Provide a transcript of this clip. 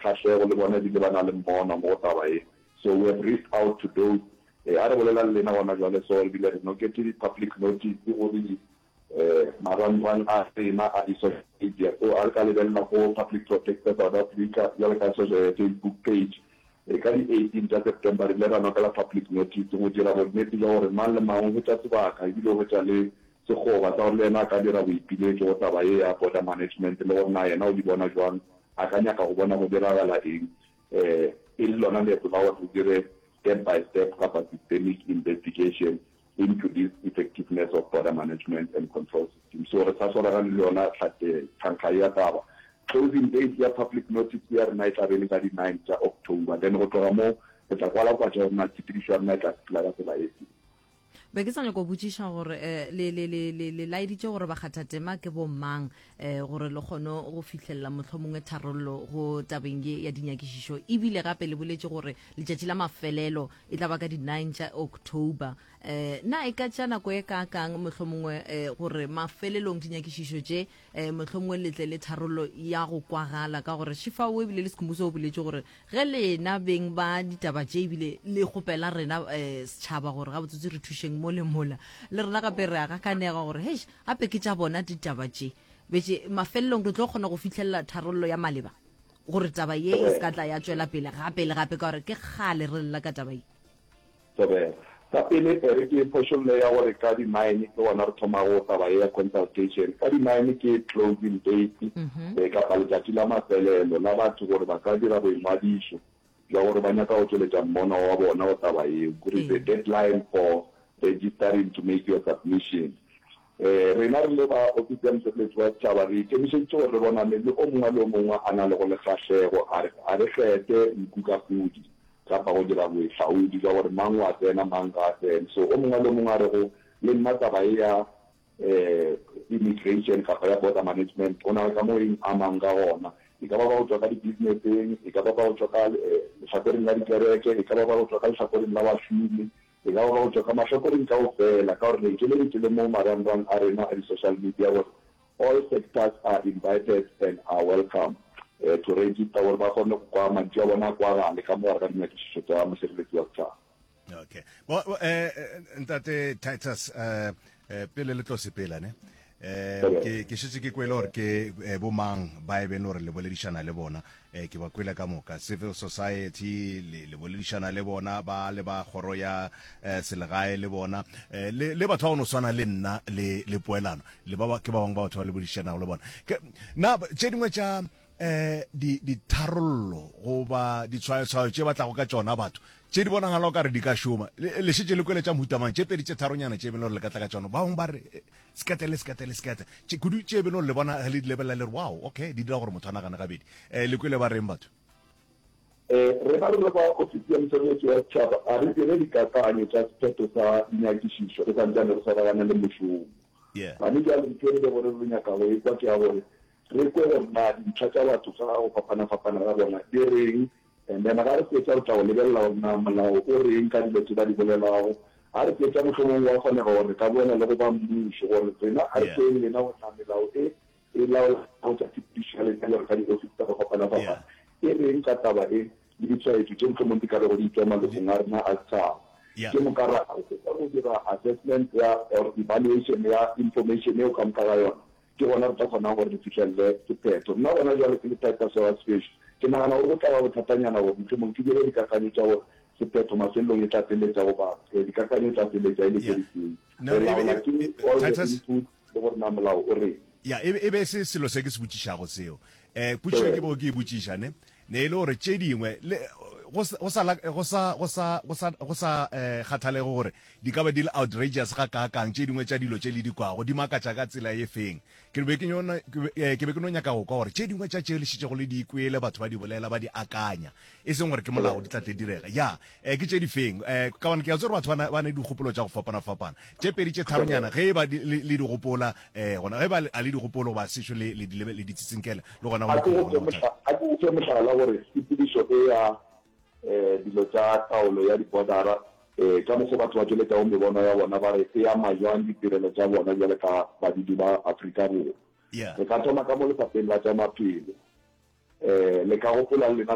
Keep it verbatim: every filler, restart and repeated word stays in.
khahlego le bona di le bana le mmono mo taba e. So we have reached out to those eh are bolela le na bona jwale so re bile no get the public notice go di eh marang a tema a social media so al ka le bella go public protector South Africa ya ka so Facebook page e ka di eighteenth of September le rana ka la public notice go dira go neti ya gore mang le mang go tsa sebaka e bile go tsa le se go ba tsa le na ka dira go ipile go taba e ya border management le go na yena o di bona jwang a ka nyaka go bona go dira gala eng eh il lona le go ba go dire step by step systemic investigation into this effectiveness of border management and control system. So re sa sora le lona tlhate thankaya taba closing date ya public notice ya rena tla re le ka di ninth of October then go tloga mo re tla kwala kwa jona tshitiso ya rena tla tla ka tsela e be ke tsanya go botsisha gore le le le le laiditse gore ba khathatema ke bo mang eh gore le khono go fitlhella motlhomongwe tharollo go tabeng ya dinyakishisho e bile gape le boletse gore letšatši la mafelelo e tla ba ka di ninth October eh na e ka tsana go e ka kang motlhomongwe gore mafelelong dinyakishisho tše eh motlhomongwe letle le tharollo ya go kwagala ka gore shifa o bile le sekhumbuso o boletse gore ge lena beng ba ditaba tše bile le gopela rena eh setšhaba gore ga botsotsi re thušeng mo le mola le rena ka pere ga kanega gore hey gape ke tša bona ditaba tše betse mafelelong re tlo kgona go fitlhella tharollo ya maleba gore taba ye e se ka tla ya tswela pele gape le gape ka gore ke gale re lla ka taba ye tebe ta pele re ke pošolle ya gore ka di nine ke bona re thoma go taba ya consultation ka di nine ke closing date e ka pala tša la mafelelo la batho gore ba ka dira go ingwadišo ya gore ba nyaka go tsweletša mmono wa bona o taba ye gore the deadline for registering to make your submission eh rena re le ba official mosebetsi wa tšhaba re ikemišeditše gore re bona le o mongwe le o mongwe a na le go le kgahlego a re kgethe nkukafudi kapa go dira boihlaodi jwa gore mang wa tsena mang ka tsena so o mongwe le mongwe a re go le nna taba ya eh immigration kapa ya border management ona ka mo eng amang ka gona e ka ba ba go tswa ka di-businesseng e ka ba ba go tswa ka lehlakoreng la dikereke e ka ba ba go tswa ka lehlakoreng la bashumi e ka ba go tswa ka mahlakoreng ka ofela ka gore re ke le mo marangrang a rena a di-social media gore all sectors are invited and are welcome uh, to register gore ba kgone go kwa mantši a bona kwa gale ka mogare ka dinyakišišo tša mosebeletsi wa setšhaba. Okay. Well, eh ntate Titus eh pele le tlo sepela ne eh ke ke shitse ke kwele gore ke bo mang ba e beno re le boledišana le bona eh ke ba kwele ka moka civil society le le boledišana le bona ba le ba khoro ya selegae le bona le le batho ba no swana le nna le le poelano le ba ke ba bang ba batho ba le boledišana le bona na tše dingwe tša eh di di tharollo go ba di tshwaetso tše batla go ka tsona batho tše di bona ngalo ka re di ka shoma le shitse le kwele tša mutamang tše pedi tše tharonyana tše beno le ka tla ka tsona ba bang ba re sketele sketele skete tše kudu tše beno le bona le lebela le wow okay di dira gore motho ana kana ka bedi eh le kwele ba reng batho eh re ba re ba official mosebetsi wa setšhaba a re dire dikakanyo tša sephetho sa dinyakišišo re sa ntsane re sa bagana le mošomo yeah ba ne ke a le ntho e le gore re nyaka go e kwa ke ya gore re kwe gore na dintlha tša batho tsa go fapana-fapana ga bona di reng and then ga re fetša re tla go lebelela gore na molao o reng ka dilo tse ba di bolelago ga re fetša mohlomong wa kgonega gore ka boela le go ba mmušo gore tsena a re teng lena go na melao e e laola go tša artificial ka ka di-office tsa go fapana-fapana e reng ka taba e le ditshwaetso tše mohlomong di ka re go di tswa malokong a rena a setšhaba ke mokara a fetša go dira assessment ya or evaluation ya information eo ka moka ga yona ke bona re tla kgona gore re fitlhelele sephetho nna bona jalo ke le Titus wa special ke nagana gore go tla ba bothatanyana gore motlhomong ke dire dikakanyo tša gore sephetho mafelelong e tla feletša go ba dikakanyo tla feletša e le kediseng le gore na molao o reng ya e be se selo se ke se botšišago seo um potšo ke bo ke e botšišane ne e le gore tše dingwe go sa kgathalege gore di ka ba di le outrageous ga kakang tše dingwe tša dilo tše le di kwago di makatša ka tsela e feng ke be ke no nyaka go kwa gore tše dingwe tša tše le šitšego le di kwele batho ba di bolela ba di akanya e seng gore ke molao di tlatle direga ya ke tše di feng um ka bane ke ya tse gore batho ba ne dikgopolo tša go fapana-fapana tše pedi tše tharonyana ge ba le di gopola um gona ge ba a le digopolo ba sešo le ditsitsinkele le gona a ke mohlala gore sepedišo e ya eh dilo tša taolo ya dibodara eh ka mo go batho ba tšweletša go mebono ya bona ba re e ama jwang ditirelo tša bona jale ka badudi ba Afrika Borwa re ka thoma ka mo lefapheng la tša maphelo eh le ka gopola le